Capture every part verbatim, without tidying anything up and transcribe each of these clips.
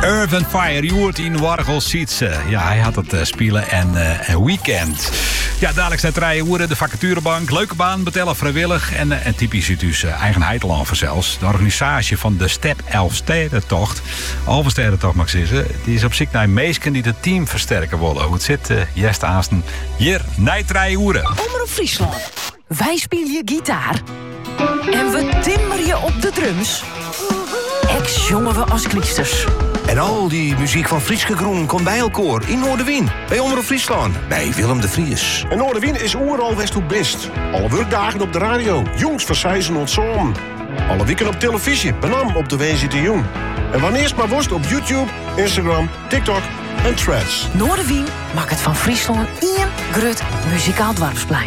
Urban Fire, je hoort in Wargel Sietse. Ja, hij had het uh, spelen en uh, een weekend. Ja, dadelijk staat rijden hoeren, de vacaturebank. Leuke baan, betellen vrijwillig. En, uh, en typisch is dus uh, eigen Heiteland zelfs. De organisatie van de Step Elfstedentocht. Alverstedentocht mag ik zeggen. Die is op zich naar meesken die het team versterken willen. Hoe het zit, uh, Jeste Aasten. Hier, nijd rijden hoeren. Omroep Friesland. Wij spelen je gitaar. En we timmeren je op de drums. Ex jongen we als kliesters. En al die muziek van Frieske Groen komt bij elkaar in Noorderwien. Bij Omroep Friesland. Bij Willem de Vries. En Noorderwien is overal west hoe best. Alle werkdagen op de radio. Jongs verzeizen ontzorm. Alle weken op televisie. Benam op de W Z T Jong. En wanneer maar worst op YouTube, Instagram, TikTok en Threads. Noorderwien maakt het van Friesland één grut muzikaal dorpsplein.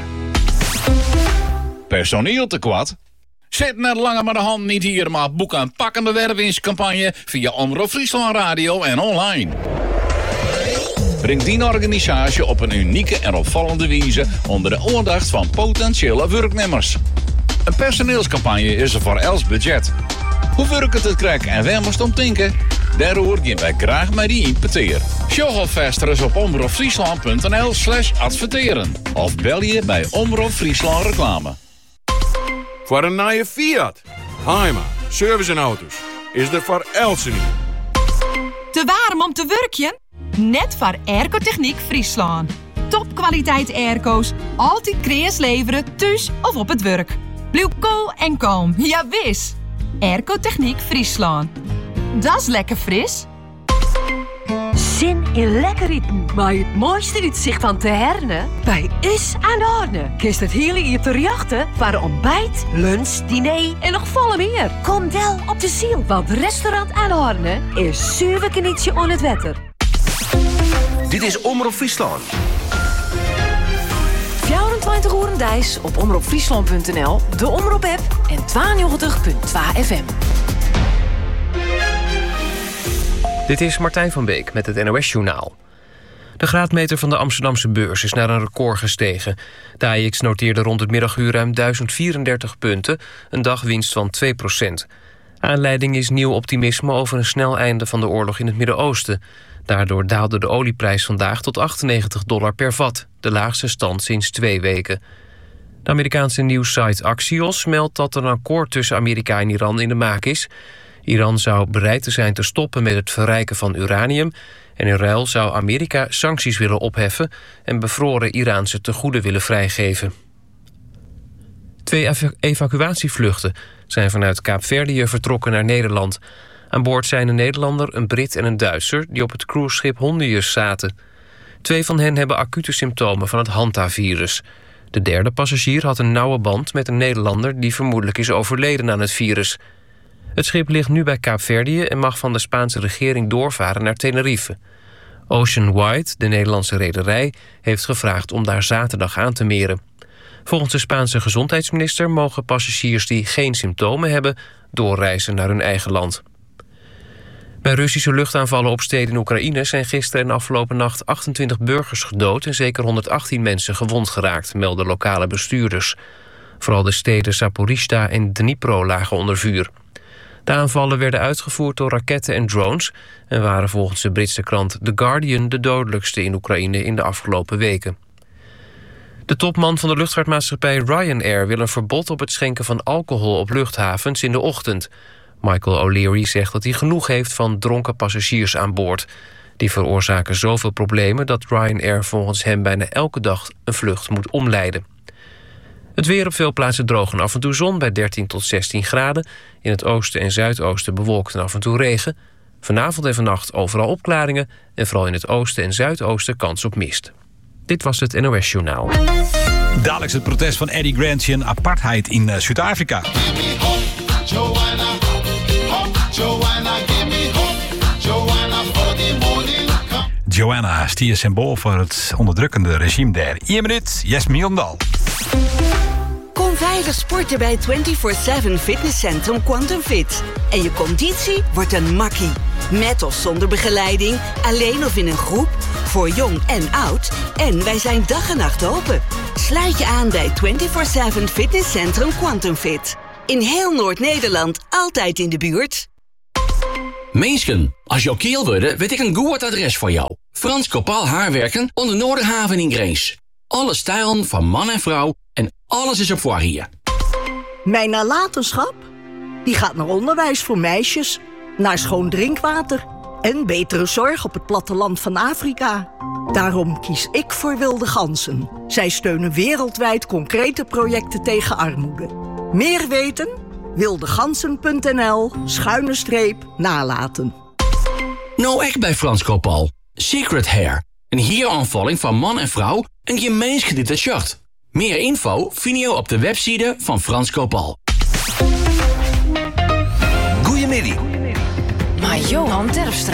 Personeel tekort? Zet net langer maar de hand niet hier, maar boek een pakkende wervingscampagne via Omroep Friesland Radio en online. Breng die organisatie op een unieke en opvallende wijze onder de aandacht van potentiële werknemers. Een personeelscampagne is er voor els budget. Hoe werkt het krijg en waar moest om denken? Daarover gaan wij graag met die impeteer. Sjoggelvesters op omroepfriesland.nl slash adverteren. Of bel je bij Omroep Friesland Reclame. Voor een nieuwe Fiat, Heima, service en auto's, is er voor Elsen. Te warm om te werkjen? Net voor Airco-Techniek Friesland. Topkwaliteit airco's, altijd kreeg leveren, thuis of op het werk. Blijf cool en kalm, ja wis. Airco-Techniek Friesland. Dat is lekker fris. Zin in lekker eten, maar het mooiste uitzicht van Te Herne bij Is aan de Horne. Kist het hele hier te jachten voor ontbijt, lunch, diner en nog volle meer. Kom wel op de ziel, want restaurant aan de Horne is zuiver knietje on het wetter. Dit is Omroep Friesland. vierentwintig uur dijs op omroepfriesland punt n l, de Omroep-app en tweeënnegentig komma twee F M. Dit is Martijn van Beek met het N O S-journaal. De graadmeter van de Amsterdamse beurs is naar een record gestegen. De A E X noteerde rond het middaguur ruim duizend vierendertig punten, een dagwinst van twee procent. Aanleiding is nieuw optimisme over een snel einde van de oorlog in het Midden-Oosten. Daardoor daalde de olieprijs vandaag tot achtennegentig dollar per vat, de laagste stand sinds twee weken. De Amerikaanse nieuwssite Axios meldt dat er een akkoord tussen Amerika en Iran in de maak is. Iran zou bereid te zijn te stoppen met het verrijken van uranium en in ruil zou Amerika sancties willen opheffen en bevroren Iraanse tegoeden willen vrijgeven. Twee ev- evacuatievluchten zijn vanuit Kaapverdië vertrokken naar Nederland. Aan boord zijn een Nederlander, een Brit en een Duitser die op het cruiseschip Hondius zaten. Twee van hen hebben acute symptomen van het Hanta-virus. De derde passagier had een nauwe band met een Nederlander die vermoedelijk is overleden aan het virus. Het schip ligt nu bij Kaapverdië en mag van de Spaanse regering doorvaren naar Tenerife. Ocean Wide, de Nederlandse rederij, heeft gevraagd om daar zaterdag aan te meren. Volgens de Spaanse gezondheidsminister mogen passagiers die geen symptomen hebben doorreizen naar hun eigen land. Bij Russische luchtaanvallen op steden in Oekraïne zijn gisteren en afgelopen nacht achtentwintig burgers gedood en zeker honderdachttien mensen gewond geraakt, melden lokale bestuurders. Vooral de steden Zaporizhzhia en Dnipro lagen onder vuur. De aanvallen werden uitgevoerd door raketten en drones en waren volgens de Britse krant The Guardian de dodelijkste in Oekraïne in de afgelopen weken. De topman van de luchtvaartmaatschappij Ryanair wil een verbod op het schenken van alcohol op luchthavens in de ochtend. Michael O'Leary zegt dat hij genoeg heeft van dronken passagiers aan boord. Die veroorzaken zoveel problemen dat Ryanair volgens hem bijna elke dag een vlucht moet omleiden. Het weer op veel plaatsen droog en af en toe zon bij dertien tot zestien graden. In het oosten en zuidoosten bewolkt en af en toe regen. Vanavond en vannacht overal opklaringen en vooral in het oosten en zuidoosten kans op mist. Dit was het N O S-journaal. Dadelijk het protest van Eddie Grant en apartheid in uh, Zuid-Afrika. Joanna, stier symbool voor het onderdrukkende regime daar. Eén minuut, Jesmine Jondal. Kom veilig sporten bij vierentwintig zeven fitnesscentrum Quantum Fit. En je conditie wordt een makkie. Met of zonder begeleiding, alleen of in een groep, voor jong en oud. En wij zijn dag en nacht open. Sluit je aan bij vierentwintig zeven fitnesscentrum Quantum Fit. In heel Noord-Nederland, altijd in de buurt. Meesken, als jouw keel wordt, weet ik een goed adres voor jou. Frans Kopaal Haarwerken onder Noorderhaven in Greens. Alle stijlen van man en vrouw en alles is op voor hier. Mijn nalatenschap? Die gaat naar onderwijs voor meisjes, naar schoon drinkwater en betere zorg op het platteland van Afrika. Daarom kies ik voor Wilde Ganzen. Zij steunen wereldwijd concrete projecten tegen armoede. Meer weten? wildegansen.nl schuine streep nalaten. Nou echt bij Frans Kopaal. Secret Hair. Een hieraanvalling van man en vrouw een gemeensgediept shirt. Meer info vind je op de website van Frans Kopaal. Goeiemiddag. Maar Johan Terpstra.